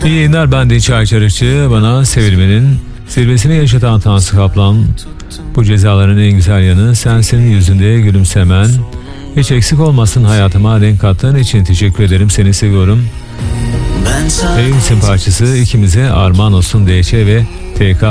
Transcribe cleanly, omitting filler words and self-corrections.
İyi yayınlar, ben de Çayçarıkçı. Bana sevilmenin zirvesini yaşatan Tansu Kaplan. Bu cezaların en güzel yanı sensin, yüzünde gülümsemen. Hiç eksik olmasın, hayatıma renk kattığın için teşekkür ederim, seni seviyorum. Evimizin parçası ikimize armağan olsun. DC ve TK